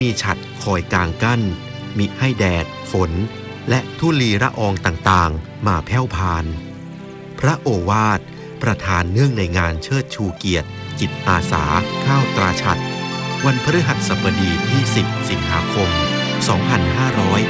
มีฉัตรคอยกางกั้นมิให้แดดฝนและธุลีละอองต่างๆมาแผ่วพานพระโอวาทประธานเนื่องในงานเชิดชูเกียรติจิตอาสาข้าวตราฉัตรวันพฤหัสบดีที่10 สิงหาคม 2564